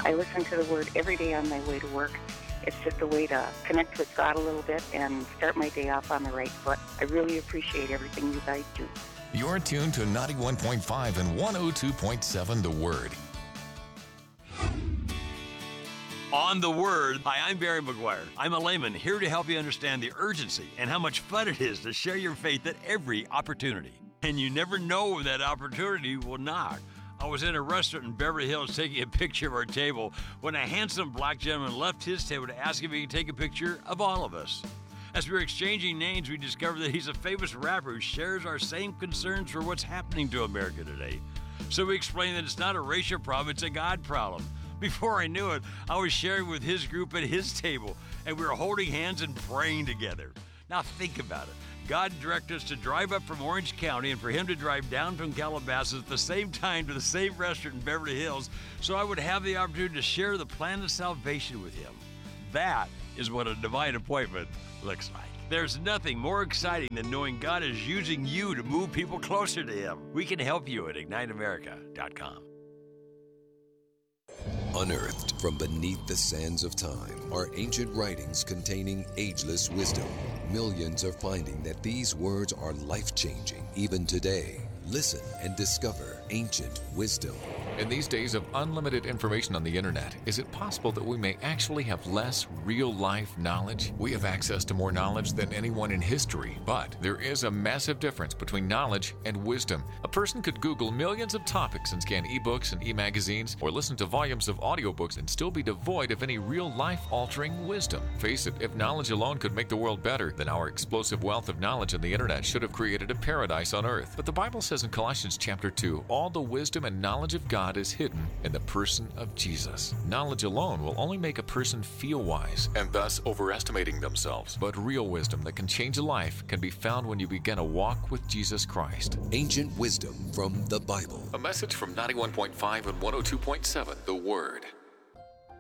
I listen to the Word every day on my way to work. It's just a way to connect with God a little bit and start my day off on the right foot. I really appreciate everything you guys do. You're tuned to 91.5 and 102.7 The Word. On The Word. Hi, I'm Barry McGuire. I'm a layman here to help you understand the urgency and how much fun it is to share your faith at every opportunity. And you never know when that opportunity will knock. I was in a restaurant in Beverly Hills taking a picture of our table when a handsome black gentleman left his table to ask if he could take a picture of all of us. As we were exchanging names, we discovered that he's a famous rapper who shares our same concerns for what's happening to America today. So we explained that it's not a racial problem, it's a God problem. Before I knew it, I was sharing with his group at his table, and we were holding hands and praying together. Now think about it. God directed us to drive up from Orange County and for him to drive down from Calabasas at the same time to the same restaurant in Beverly Hills so I would have the opportunity to share the plan of salvation with him. That is what a divine appointment looks like. There's nothing more exciting than knowing God is using you to move people closer to him. We can help you at IgniteAmerica.com. Unearthed from beneath the sands of time are ancient writings containing ageless wisdom. Millions are finding that these words are life-changing even today. Listen and discover ancient wisdom. In these days of unlimited information on the internet, is it possible that we may actually have less real-life knowledge? We have access to more knowledge than anyone in history, but there is a massive difference between knowledge and wisdom. A person could Google millions of topics and scan ebooks and e-magazines or listen to volumes of audiobooks and still be devoid of any real life-altering wisdom. Face it, if knowledge alone could make the world better, then our explosive wealth of knowledge on the internet should have created a paradise on earth. But the Bible says in Colossians chapter 2, all the wisdom and knowledge of God is hidden in the person of Jesus. Knowledge alone will only make a person feel wise and thus overestimating themselves. But real wisdom that can change a life can be found when you begin a walk with Jesus Christ. Ancient wisdom from the Bible. A message from 91.5 and 102.7 The Word.